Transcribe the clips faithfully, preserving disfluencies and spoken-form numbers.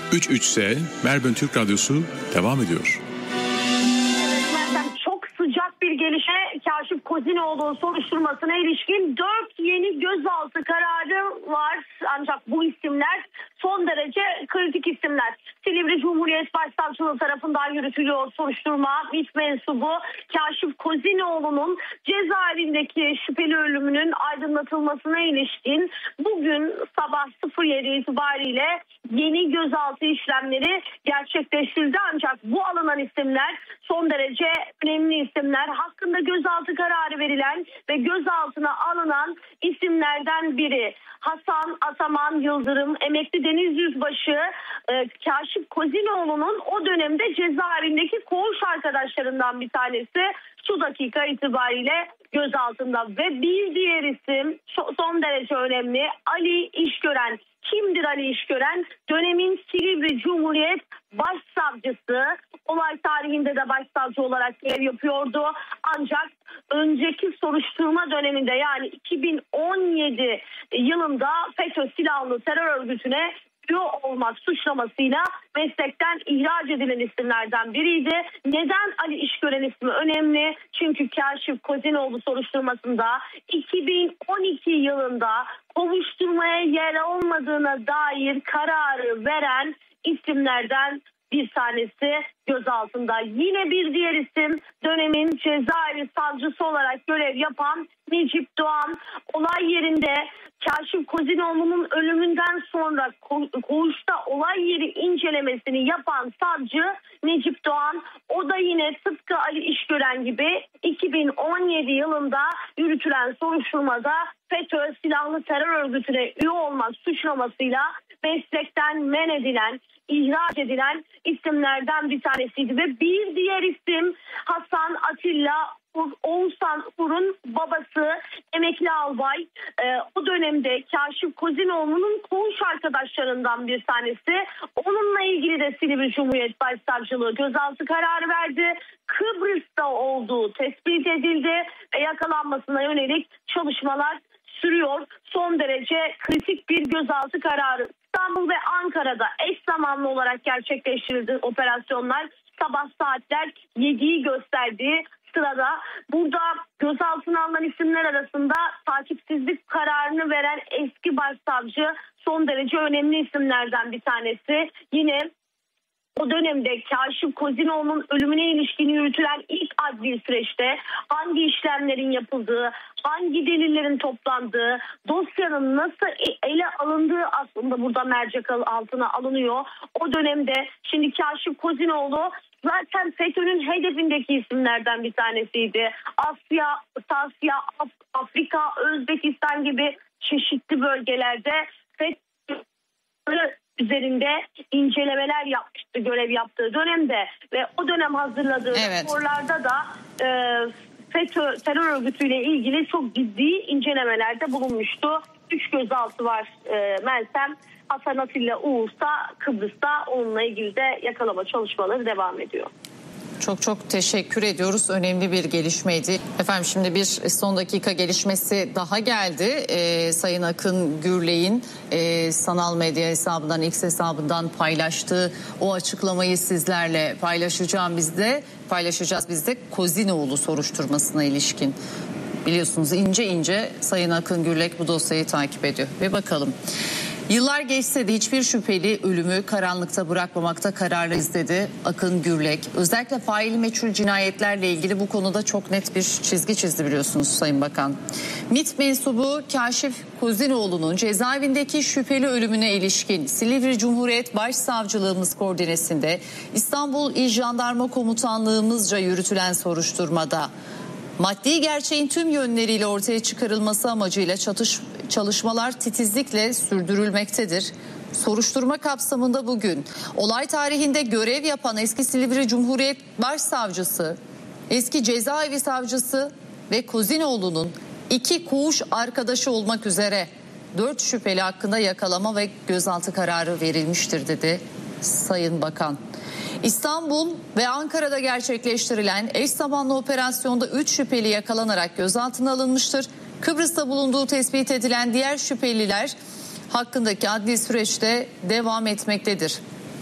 üç üç S Melbourne Türk Radyosu devam ediyor. Çok sıcak bir gelişme. Kaşif Kozinoğlu soruşturmasına ilişkin dört yeni gözaltı kararı var. Ancak bu isimler son derece kritik isimler. Silivri Cumhuriyet Başsavcılığı tarafından yürütülüyor soruşturma. MİT mensubu Kaşif Kozinoğlu'nun cezaevindeki şüpheli ölümünün aydınlatılmasına ilişkin bugün sabah sıfır yedi itibariyle yeni gözaltı işlemleri gerçekleştirildi. Ancak bu alınan isimler son derece önemli isimler. Hakkında gözaltı kararı verilen ve gözaltına alınan isimlerden biri Hasan Ataman Yıldırım, emekli deniz yüzbaşı e, Kaşif Kozinoğlu'nun o dönemde cezaevindeki koğuş arkadaşlarından bir tanesi şu dakika itibariyle gözaltında. Ve bir diğer isim son derece önemli, Ali İşgören. Kimdir Ali İşgören? Dönemin Silivri Cumhuriyet Başsavcısı. Olay tarihinde de başsavcı olarak görev yapıyordu. Ancak önceki soruşturma döneminde, yani iki bin on yedi yılında FETÖ silahlı terör örgütüne üye olmak suçlamasıyla meslekten ihraç edilen isimlerden biriydi. Neden Ali İşgören ismi önemli? Çünkü Kaşif Kozinoğlu soruşturmasında iki bin on iki yılında kovuşturmaya yer olmadığına dair kararı veren isimlerden bir tanesi gözaltında. Yine bir diğer isim dönemin cezaevi savcısı olarak görev yapan Necip Doğan. Olay yerinde Kaşif Kozinoğlu'nun ölümünden sonra ko- koğuşta olay yeri incelemesini yapan savcı Necip Doğan. O da yine tıpkı Ali İşgören gibi iki bin on yedi yılında yürütülen soruşturmada FETÖ silahlı terör örgütüne üye olmak suçlamasıyla meslekten men edilen, ihraç edilen isimlerden bir tanesiydi. Ve bir diğer isim Hasan Atilla Oğuzhan Ur'un babası, emekli albay. Ee, o dönemde Kaşif Kozinoğlu'nun koğuş arkadaşlarından bir tanesi. Onunla ilgili de Silivri Cumhuriyet Başsavcılığı gözaltı kararı verdi. Kıbrıs'ta olduğu tespit edildi ve yakalanmasına yönelik çalışmalar sürüyor. Son derece kritik bir gözaltı kararı. İstanbul ve Ankara'da eş zamanlı olarak gerçekleştirildi operasyonlar. Sabah saatler yediyi gösterdiği sırada burada gözaltına alınan isimler arasında takipsizlik kararını veren eski başsavcı son derece önemli isimlerden bir tanesi. Yine o dönemde Kaşif Kozinoğlu'nun ölümüne ilişkin yürütülen ilk adli süreçte hangi işlemlerin yapıldığı, hangi delillerin toplandığı, dosyanın nasıl ele alındığı aslında burada mercek altına alınıyor. O dönemde şimdi Kaşif Kozinoğlu zaten FETÖ'nün hedefindeki isimlerden bir tanesiydi. Asya, Asya, Af- Afrika, Özbekistan gibi çeşitli bölgelerde FETÖ üzerinde incelemeler yapmıştı görev yaptığı dönemde ve o dönem hazırladığı evet. raporlarda da e, FETÖ terör örgütüyle ilgili çok ciddi incelemelerde bulunmuştu. Üç gözaltı var e, Meltem. Hasan Atilla Uğur'sa Kıbrıs'ta, onunla ilgili de yakalama çalışmaları devam ediyor. Çok çok teşekkür ediyoruz. Önemli bir gelişmeydi. Efendim şimdi bir son dakika gelişmesi daha geldi. Ee, Sayın Akın Gürlek'in e, sanal medya hesabından, X hesabından paylaştığı o açıklamayı sizlerle paylaşacağım biz de. Paylaşacağız biz de Kozinoğlu soruşturmasına ilişkin. Biliyorsunuz ince ince Sayın Akın Gürlek bu dosyayı takip ediyor. Ve bakalım. Yıllar geçse de hiçbir şüpheli ölümü karanlıkta bırakmamakta kararlıyız dedi Akın Gürlek. Özellikle faili meçhul cinayetlerle ilgili bu konuda çok net bir çizgi çizdi biliyorsunuz Sayın Bakan. MİT mensubu Kaşif Kozinoğlu'nun cezaevindeki şüpheli ölümüne ilişkin Silivri Cumhuriyet Başsavcılığımız koordinesinde İstanbul İl Jandarma Komutanlığımızca yürütülen soruşturmada maddi gerçeğin tüm yönleriyle ortaya çıkarılması amacıyla çatış, çalışmalar titizlikle sürdürülmektedir. Soruşturma kapsamında bugün olay tarihinde görev yapan eski Silivri Cumhuriyet Başsavcısı, eski cezaevi savcısı ve Kozinoğlu'nun iki koğuş arkadaşı olmak üzere dört şüpheli hakkında yakalama ve gözaltı kararı verilmiştir dedi Sayın Bakan. İstanbul ve Ankara'da gerçekleştirilen eş zamanlı operasyonda üç şüpheli yakalanarak gözaltına alınmıştır. Kıbrıs'ta bulunduğu tespit edilen diğer şüpheliler hakkındaki adli süreçte devam etmektedir.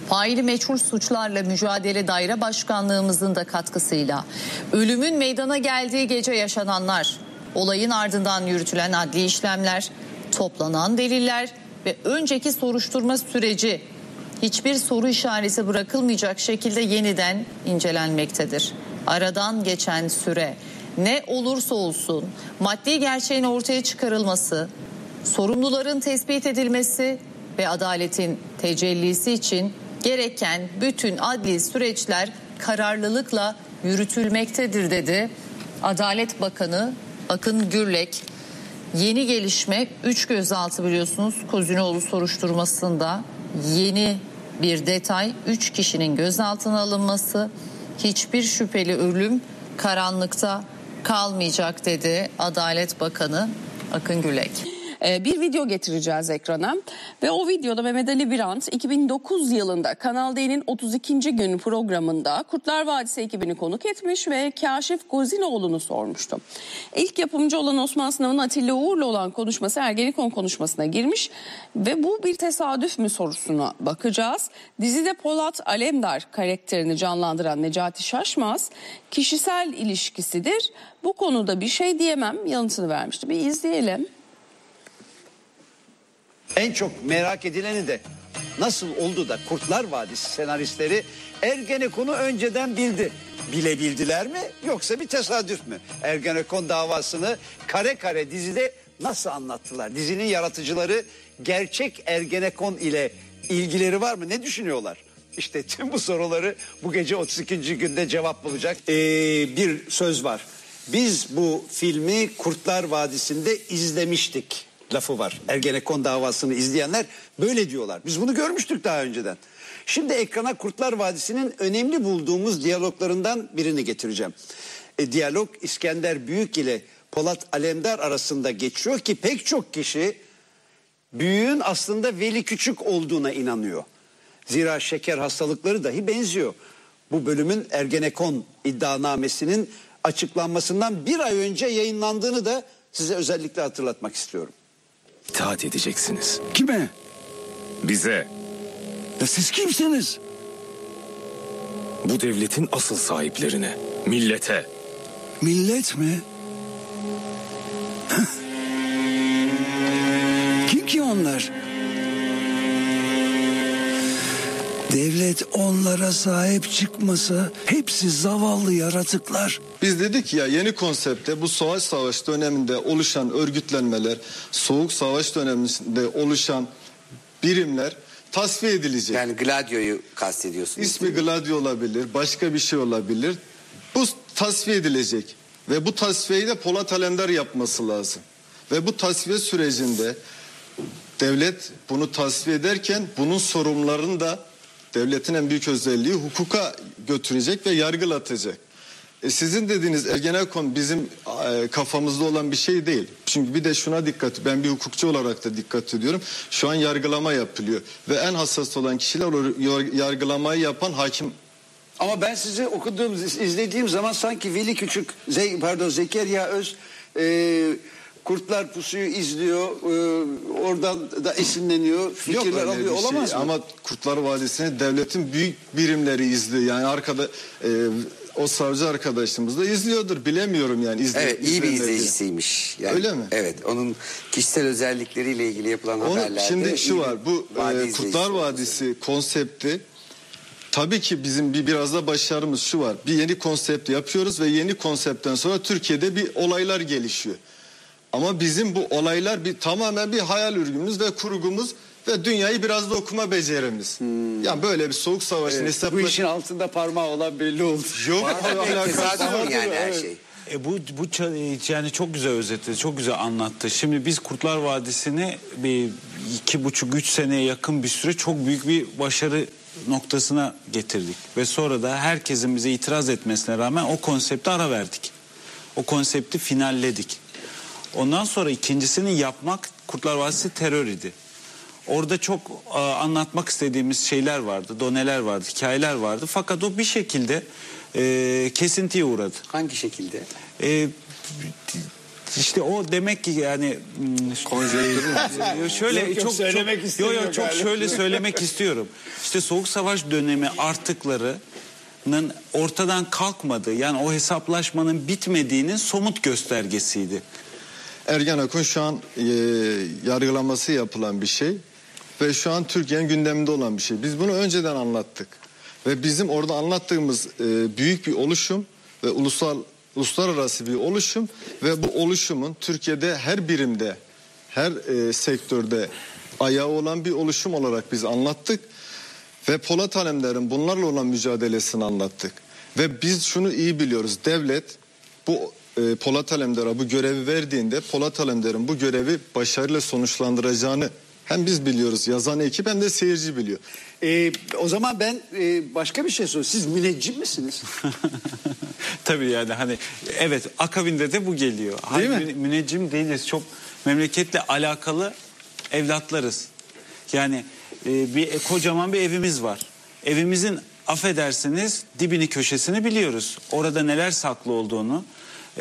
Faili meçhul suçlarla mücadele daire başkanlığımızın da katkısıyla ölümün meydana geldiği gece yaşananlar, olayın ardından yürütülen adli işlemler, toplanan deliller ve önceki soruşturma süreci hiçbir soru işareti bırakılmayacak şekilde yeniden incelenmektedir. Aradan geçen süre ne olursa olsun maddi gerçeğin ortaya çıkarılması, sorumluların tespit edilmesi ve adaletin tecellisi için gereken bütün adli süreçler kararlılıkla yürütülmektedir dedi Adalet Bakanı Akın Gürlek. Yeni gelişme üç gözaltı biliyorsunuz Kozinoğlu soruşturmasında yeni bir detay, üç kişinin gözaltına alınması, hiçbir şüpheli ölüm karanlıkta kalmayacak dedi Adalet Bakanı Akın Gürlek. Bir video getireceğiz ekrana ve o videoda Mehmet Ali Birant iki bin dokuz yılında Kanal D'nin otuz ikinci gün programında Kurtlar Vadisi ekibini konuk etmiş ve Kaşif Kozinoğlu'nu sormuştu. İlk yapımcı olan Osman Sınav'ın Atilla Uğur'la olan konuşması Ergenekon konuşmasına girmiş ve bu bir tesadüf mü sorusuna bakacağız. Dizide Polat Alemdar karakterini canlandıran Necati Şaşmaz kişisel ilişkisidir. Bu konuda bir şey diyemem yanıtını vermişti. Bir izleyelim. En çok merak edileni de nasıl oldu da Kurtlar Vadisi senaristleri Ergenekon'u önceden bildi. Bilebildiler mi yoksa bir tesadüf mü? Ergenekon davasını kare kare dizide nasıl anlattılar? Dizinin yaratıcıları gerçek Ergenekon ile ilgileri var mı? Ne düşünüyorlar? İşte tüm bu soruları bu gece otuz ikinci günde cevap bulacak. Ee, bir söz var. Biz bu filmi Kurtlar Vadisi'nde izlemiştik lafı var. Ergenekon davasını izleyenler böyle diyorlar. Biz bunu görmüştük daha önceden. Şimdi ekrana Kurtlar Vadisi'nin önemli bulduğumuz diyaloglarından birini getireceğim. E, diyalog İskender Büyük ile Polat Alemdar arasında geçiyor ki pek çok kişi Büyük'ün aslında Veli Küçük olduğuna inanıyor. Zira şeker hastalıkları dahi benziyor. Bu bölümün Ergenekon iddianamesinin açıklanmasından bir ay önce yayınlandığını da size özellikle hatırlatmak istiyorum. İtaat edeceksiniz. Kime? Bize. Ya siz kimsiniz? Bu devletin asıl sahiplerine. Millete. Millet mi? Kim ki onlar? Devlet onlara sahip çıkmasa hepsi zavallı yaratıklar. Biz dedik ya yeni konsepte bu Soğuk Savaş döneminde oluşan örgütlenmeler, Soğuk Savaş döneminde oluşan birimler tasfiye edilecek. Yani Gladio'yu kastediyorsunuz. İsmi Gladio olabilir, başka bir şey olabilir. Bu tasfiye edilecek ve bu tasfiyeyi de Polat Alemdar yapması lazım. Ve bu tasfiye sürecinde devlet bunu tasfiye ederken bunun sorumlularını da devletin en büyük özelliği hukuka götürecek ve yargılatacak. E sizin dediğiniz Ergenekon bizim e, kafamızda olan bir şey değil. Çünkü bir de şuna dikkat, ben bir hukukçu olarak da dikkat ediyorum. Şu an yargılama yapılıyor ve en hassas olan kişiler o yargılamayı yapan hakim. Ama ben sizi okuduğum, izlediğim zaman sanki Veli Küçük, Ze pardon Zekeriya Öz e, Kurtlar Pusu'yu izliyor, e, oradan da esinleniyor, fikirler alıyor, şey. Olamaz mı? Ama Kurtlar Vadisi'ni devletin büyük birimleri izliyor. Yani arkada e, o savcı arkadaşımız da izliyordur, bilemiyorum yani. İzle, evet, iyi bir izleyicisiymiş. Yani, öyle mi? Evet, onun kişisel özellikleriyle ilgili yapılan Onun, haberlerde. Şimdi şu var, bu e, Kurtlar Vadisi konsepti, tabii ki bizim bir biraz da başarımız şu var. Bir yeni konsept yapıyoruz ve yeni konseptten sonra Türkiye'de bir olaylar gelişiyor. Ama bizim bu olaylar bir tamamen bir hayal ürünümüz ve kurgumuz ve dünyayı biraz da okuma becerimiz. Hmm. Yani böyle bir soğuk savaşın evet, hesapla... Bu işin altında parmağı olan belli oldu. Yok. Tesadüf yani her şey. E bu bu yani çok güzel özetledi, çok güzel anlattı. Şimdi biz Kurtlar Vadisi'ni bir iki buçuk üç seneye yakın bir süre çok büyük bir başarı noktasına getirdik ve sonra da herkesin bize itiraz etmesine rağmen o konsepte ara verdik. O konsepti finalledik. Ondan sonra ikincisini yapmak Kurtlar Vadisi terör idi. Orada çok e, anlatmak istediğimiz şeyler vardı, doneler vardı, hikayeler vardı. Fakat o bir şekilde e, kesintiye uğradı. Hangi şekilde? E, İşte o demek ki yani konjonktür şöyle Yok, yok, çok söylemek çok istemiyor yo, yo, çok galiba. şöyle söylemek istiyorum. İşte Soğuk Savaş dönemi artıklarının ortadan kalkmadığı, yani o hesaplaşmanın bitmediğinin somut göstergesiydi. Ergenekon şu an e, yargılaması yapılan bir şey ve şu an Türkiye'nin gündeminde olan bir şey. Biz bunu önceden anlattık ve bizim orada anlattığımız e, büyük bir oluşum ve ulusal uluslararası bir oluşum ve bu oluşumun Türkiye'de her birimde, her e, sektörde ayağı olan bir oluşum olarak biz anlattık ve Polat Alemdar'ın bunlarla olan mücadelesini anlattık ve biz şunu iyi biliyoruz: devlet bu e, Polat Alemdar'a bu görevi verdiğinde Polat Alemdar'ın bu görevi başarıyla sonuçlandıracağını hem biz biliyoruz, yazan ekip, hem de seyirci biliyor. Ee, o zaman ben e, başka bir şey soruyorum. Siz müneccim misiniz? Tabii yani hani evet, akabinde de bu geliyor. Hayır, mi? müne- müneccim değiliz. Çok memleketle alakalı evlatlarız. Yani e, bir e, kocaman bir evimiz var. Evimizin, affedersiniz, dibini köşesini biliyoruz. Orada neler saklı olduğunu, e,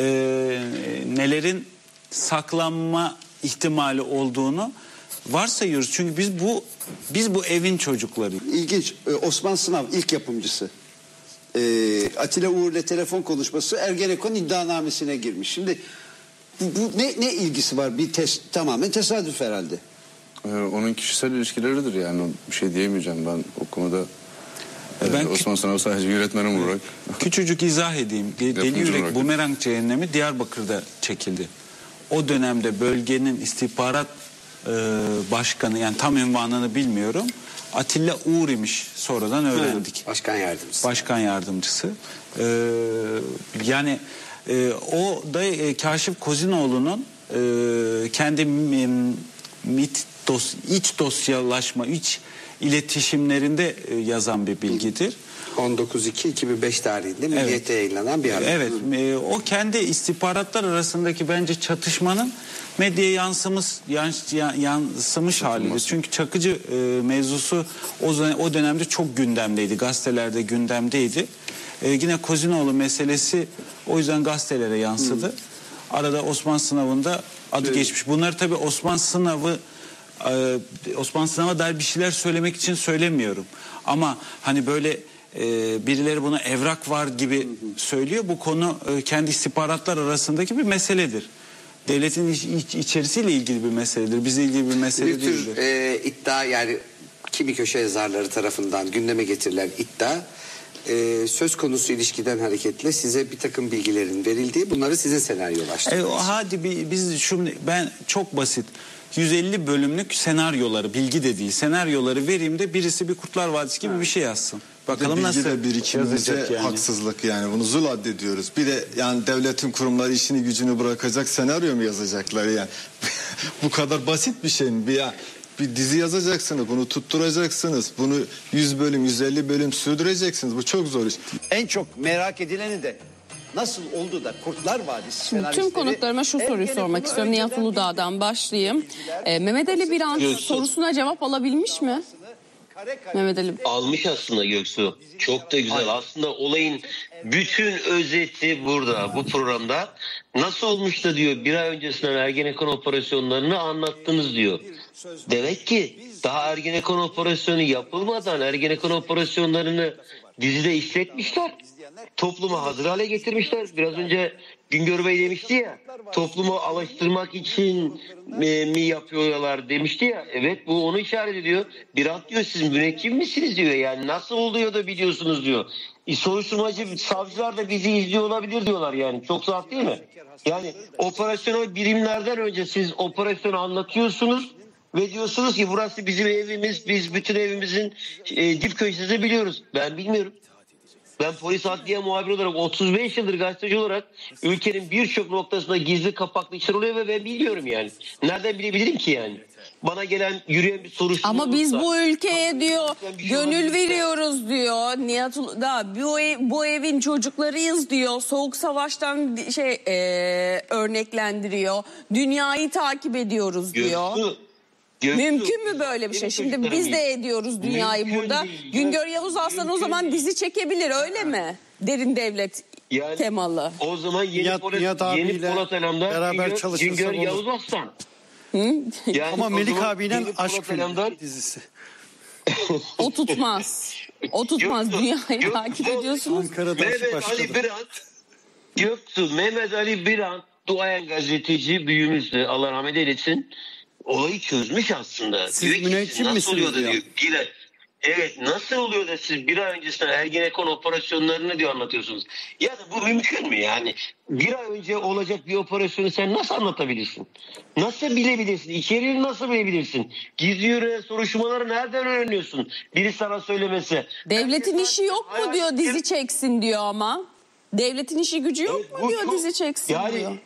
nelerin saklanma ihtimali olduğunu varsayıyoruz. Çünkü biz bu biz bu evin çocuklarıyız. İlginç. Ee, Osman Sınav ilk yapımcısı. Ee, Atilla Uğur'la telefon konuşması Ergenekon iddianamesine girmiş. Şimdi bu, bu ne ne ilgisi var? Bir tes, tamamen tesadüf herhalde. Ee, onun kişisel ilişkileridir yani, bir şey diyemeyeceğim ben o konuda. Ee, Ben Osman Sınav sadece bir yönetmenim olarak. Küçücük izah edeyim. De- Deli Yürek olarak. Bumerang Cehennemi Diyarbakır'da çekildi. O dönemde bölgenin istihbarat e, başkanı, yani tam ünvanını bilmiyorum, Atilla Uğur imiş, sonradan öğrendik. Başkan yardımcısı. Başkan yardımcısı. Ee, yani e, o da e, Kaşif Kozinoğlu'nun e, kendi m- mit dos, iç dosyalaşma, iç iletişimlerinde e, yazan bir bilgidir. on dokuz Ekim iki bin beş tarihinde Milliyet'te yayınlanan bir haber. Evet, e, o kendi istihbaratlar arasındaki bence çatışmanın medyaya yansımış, yans, ya- yansımış halidir. Çünkü Çakıcı e, mevzusu o, zaman- o dönemde çok gündemdeydi, gazetelerde gündemdeydi. E, yine Kozinoğlu meselesi o yüzden gazetelere yansıdı. Arada Osman Sınavı'nda adı geçmiş. Bunları tabii Osman Sınavı e, Osman Sınav'a dair bir şeyler söylemek için söylemiyorum. Ama hani böyle e, birileri buna evrak var gibi söylüyor. Bu konu e, kendi istihbaratlar arasındaki bir meseledir. Devletin iç, iç- içerisiyle ilgili bir meseledir. Bizle ilgili bir mesele Bir tür değildir. e, iddia, yani kimi köşe yazarları tarafından gündeme getirilen iddia, e, söz konusu ilişkiden hareketle size bir takım bilgilerin verildiği, bunları sizin E, senaryolaştırdınız. o, hadi bir, biz şu, ben çok basit yüz elli bölümlük senaryoları, bilgi de değil, senaryoları vereyim de birisi bir Kurtlar Vadisi gibi bir şey yazsın. Bakalım Bilgi nasıl de birikimimize yazacak yani. haksızlık yani, bunu zul addediyoruz. Bir de yani devletin kurumları işini gücünü bırakacak senaryo mu yazacaklar yani? Bu kadar basit bir şey mi? Bir, ya, bir dizi yazacaksınız, bunu tutturacaksınız, bunu yüz bölüm, yüz elli bölüm sürdüreceksiniz. Bu çok zor iş. En çok merak edileni de nasıl oldu da Kurtlar Vadisi Şimdi senaristleri... tüm konuklarıma şu soruyu Ergenekon'u sormak istiyorum. Nihat önceden Uludağ'dan başlayayım. Ee, Mehmet Ali Birant sorusuna cevap alabilmiş mi? Mehmet Ali. Almış aslında Göksu. Çok da güzel. Aslında olayın bütün özeti burada, bu programda. Nasıl olmuş da diyor, bir ay öncesinden Ergenekon operasyonlarını anlattınız diyor. Demek ki daha Ergenekon operasyonu yapılmadan Ergenekon operasyonlarını dizide işletmişler. Toplumu hazır hale getirmişler. Biraz önce Güngör Bey demişti ya, toplumu alıştırmak için e, mi yapıyorlar demişti ya. Evet, bu onu işaret ediyor. Birant diyor, siz müneccim misiniz diyor. Yani nasıl oluyor da biliyorsunuz diyor. E, soruşturmacı savcılar da bizi izliyor olabilir diyorlar yani. Çok sahip değil mi? Yani operasyonel birimlerden önce siz operasyonu anlatıyorsunuz ve diyorsunuz ki burası bizim evimiz, biz bütün evimizin e, dip köşesini biliyoruz. Ben bilmiyorum. Ben polis adliye muhabiri olarak otuz beş yıldır gazeteci olarak ülkenin birçok noktasında gizli kapaklı işler oluyor ve ben biliyorum yani. Nereden bilebilirim ki yani? Bana gelen yürüyen bir soruşturma Ama biz olursa, bu ülkeye diyor gönül veriyoruz diyor. Nihat Uludağ, bu, ev, bu evin çocuklarıyız diyor. Soğuk Savaş'tan şey e, örneklendiriyor. Dünyayı takip ediyoruz diyor. Göksu, Göksu, Mümkün mü böyle bir şey? Şimdi biz de ediyoruz dünyayı Mümkün burada. değil. Güngör Yavuz Aslan o zaman dizi çekebilir, öyle mi? Derin Devlet Yani temalı. O zaman yeni Nihat- Polat, Nihat yeni abiyle Polat Alemdar, beraber Güngör, çalışırsak Güngör olur. Yavuz Aslan. Yani Ama o Melik zaman abiyle yeni aşk Polat filmi Alemdar- dizisi. O tutmaz. O tutmaz. Göksu, Dünyayı Göksu, takip ediyorsunuz. Ankara'da aşk Mehmet başladı. Ali Birant, Göksu, Mehmet Ali Birant, duayen gazeteci büyüğümüzdü. Allah rahmet eylesin. Olayı çözmüş aslında. Siz Diyor ki, müneccim nasıl oluyor da misiniz diyor. Bir, evet, nasıl oluyor da siz bir ay öncesinden Ergenekon operasyonlarını diyor anlatıyorsunuz. Ya da bu mümkün mü yani? Bir ay önce olacak bir operasyonu sen nasıl anlatabilirsin? Nasıl bilebilirsin? İçeriğini nasıl bilebilirsin? Gizli yürüyen soruşturmaları nereden öğreniyorsun? Biri sana söylemesi. Devletin Herkes işi yok mu hayal- diyor, dizi çeksin diyor ama. Devletin işi gücü yok Evet, mu bu diyor, çok- dizi çeksin yani, diyor.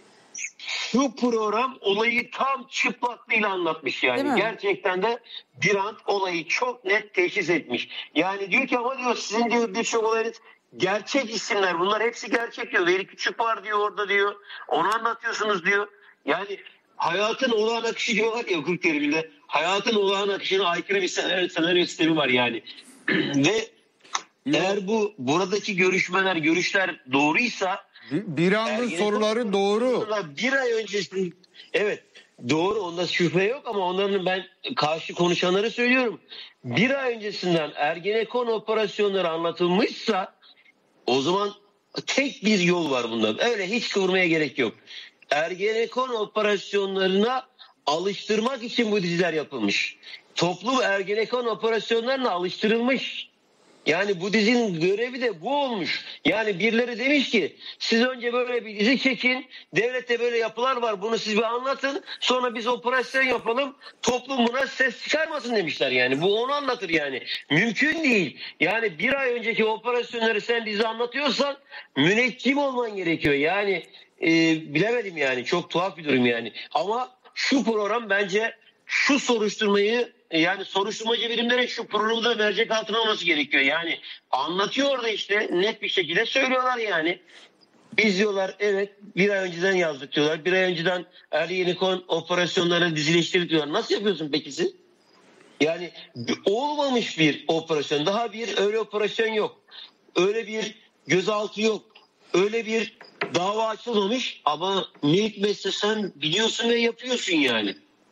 Şu program olayı tam çıplaklığıyla anlatmış Değil yani. mi? Gerçekten de Birant olayı çok net teşhis etmiş. Yani diyor ki ama diyor sizin diyor birçok olayınız gerçek isimler. Bunlar hepsi gerçek diyor. Veli Küçük var diyor orada diyor. Onu anlatıyorsunuz diyor. Yani hayatın olağan akışı diyorlar ya hukuk teriminde. Hayatın olağan akışına aykırı bir senaryo, senaryo sistemi var yani. Ve eğer bu buradaki görüşmeler, görüşler doğruysa Bir anın Ergenekon soruları doğru. Bir ay öncesinde evet doğru, onda şüphe yok ama onların ben karşı konuşanları söylüyorum. Bir ay öncesinden Ergenekon operasyonları anlatılmışsa o zaman tek bir yol var bunda. Öyle hiç kıvırmaya gerek yok. Ergenekon operasyonlarına alıştırmak için bu diziler yapılmış. Toplum Ergenekon operasyonlarına alıştırılmış. Yani bu dizinin görevi de bu olmuş. Yani birileri demiş ki siz önce böyle bir dizi çekin. Devlette böyle yapılar var. Bunu siz bir anlatın. Sonra biz operasyon yapalım. Toplum buna ses çıkarmasın demişler yani. Bu onu anlatır yani. Mümkün değil. Yani bir ay önceki operasyonları sen dizi anlatıyorsan müneccim olman gerekiyor. Yani e, bilemedim yani. Çok tuhaf bir durum yani. Ama şu program bence şu soruşturmayı, yani soruşturmacı birimlerin şu programda mercek altına olması gerekiyor. Yani anlatıyor orada işte net bir şekilde söylüyorlar yani. Biz diyorlar evet bir ay önceden yazdık diyorlar. Bir ay önceden Ergenekon operasyonlarını dizileştirdik diyorlar. Nasıl yapıyorsun peki siz? Yani olmamış bir operasyon. Daha bir öyle operasyon yok. Öyle bir gözaltı yok. Öyle bir dava açılmamış ama ne hikmetse sen biliyorsun ve yapıyorsun yani.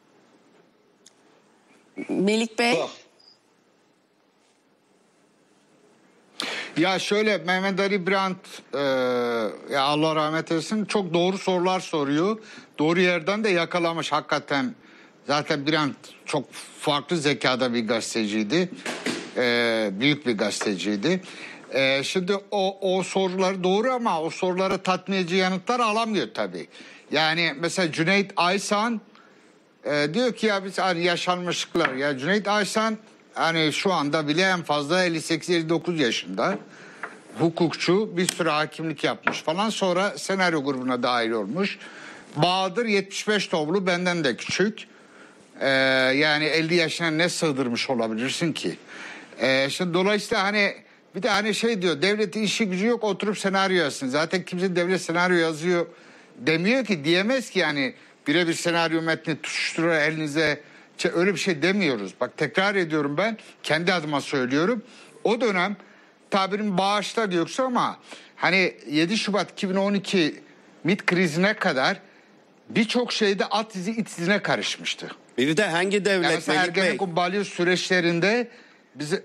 Melik Bey. Ya şöyle Mehmet Ali Birant e, ya Allah rahmet eylesin çok doğru sorular soruyor. Doğru yerden de yakalamış hakikaten. Zaten Birant çok farklı zekada bir gazeteciydi. E, büyük bir gazeteciydi. E, şimdi o, o sorular doğru ama o sorulara tatmin edici yanıtlar alamıyor tabii. Yani mesela Cüneyt Aysan e, diyor ki ya biz hani yaşanmışlıklar. Ya Cüneyt Aysan hani şu anda bile en fazla elli sekiz elli dokuz yaşında. Hukukçu, bir süre hakimlik yapmış falan. Sonra senaryo grubuna dahil olmuş. Bahadır yetmiş beş doğumlu, benden de küçük. Ee, yani elli yaşına ne sığdırmış olabilirsin ki? Ee, şimdi dolayısıyla hani bir de hani şey diyor, devletin işi gücü yok, oturup senaryo yazsın. Zaten kimse devlet senaryo yazıyor demiyor ki, diyemez ki yani birebir senaryo metni tutuşturur elinize. Öyle bir şey demiyoruz. Bak tekrar ediyorum, ben kendi adıma söylüyorum. O dönem tabirim bağışla diyorsa ama hani yedi Şubat iki bin on iki MİT krizine kadar birçok şeyde at izi it izine karışmıştı. Bir de hangi devlet yani mesela Melik Bey? Ergenekon balyoz süreçlerinde bize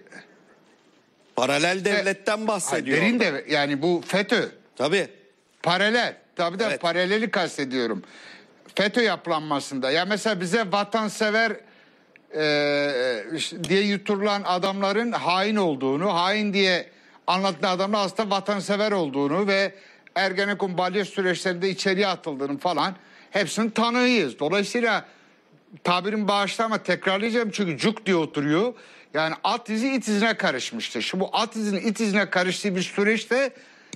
Paralel devletten bahsediyor. Derin de yani bu FETÖ. Tabii. Paralel. Tabii de Evet. paraleli kastediyorum. FETÖ yapılanmasında. Ya mesela bize vatansever e, diye yuturulan adamların hain olduğunu, hain diye anlatılan adamlar aslında vatansever olduğunu ve Ergenekon balyoz süreçlerinde içeriye atıldığını falan hepsinin tanığıyız. Dolayısıyla tabirim bağışla ama tekrarlayacağım çünkü cuk diye oturuyor. Yani at izi it izine karışmıştı. Şimdi bu at izinin it izine karıştığı bir süreçte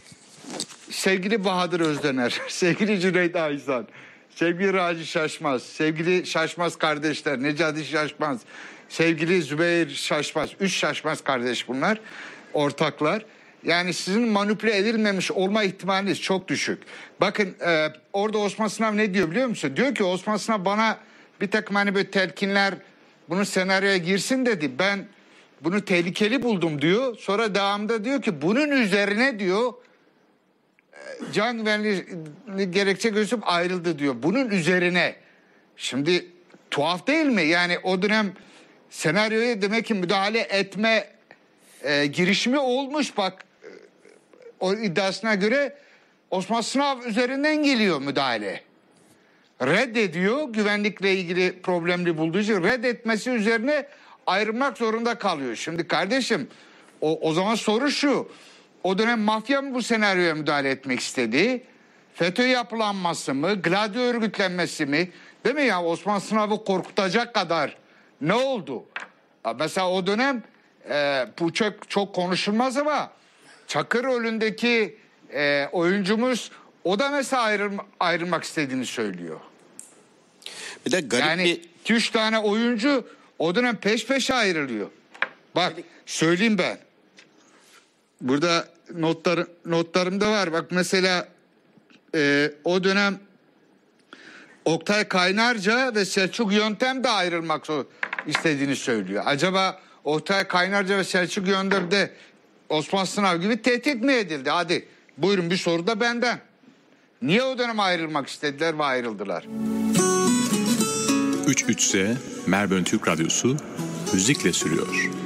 sevgili Bahadır Özdener, sevgili Cüneyt Aysan, sevgili Raci Şaşmaz, sevgili Şaşmaz kardeşler, Necati Şaşmaz, sevgili Zübeyir Şaşmaz, üç Şaşmaz kardeş bunlar, ortaklar. Yani sizin manipüle edilmemiş olma ihtimaliniz çok düşük. Bakın e, orada Osman Sınav ne diyor biliyor musun? Diyor ki Osman Sınav bana bir takım hani böyle telkinler, bunun senaryoya girsin dedi. Ben bunu tehlikeli buldum diyor. Sonra devamında diyor ki bunun üzerine diyor can güvenliği gerekçe gösterip ayrıldı diyor. Bunun üzerine şimdi tuhaf değil mi? Yani o dönem senaryoya demek ki müdahale etme e, girişimi olmuş bak. E, o iddiasına göre Osman Sınav üzerinden geliyor müdahale. Reddediyor, güvenlikle ilgili problemli bulduğu için reddetmesi üzerine ayrılmak zorunda kalıyor. Şimdi kardeşim o, o zaman soru şu, o dönem mafya mı bu senaryoya müdahale etmek istedi? FETÖ yapılanması mı, Gladio örgütlenmesi mi? Değil mi ya, Osman Sınav'ı korkutacak kadar ne oldu? Ya mesela o dönem e, bu çok, çok konuşulmaz ama Çakır rolündeki e, oyuncumuz o da mesela ayrılma, ayrılmak istediğini söylüyor. Bir de garip yani bir... iki üç tane oyuncu o dönem peş peşe ayrılıyor. Bak söyleyeyim ben. Burada notlar, notlarımda var. Bak mesela e, o dönem Oktay Kaynarca ve Selçuk Yöntem de ayrılmak istediğini söylüyor. Acaba Oktay Kaynarca ve Selçuk Yöntem de Osman Sınav gibi tehdit mi edildi? Hadi buyurun bir soru da benden. Niye o dönem ayrılmak istediler ve ayrıldılar? üç üçse Melbourne Türk Radyosu müzikle sürüyor.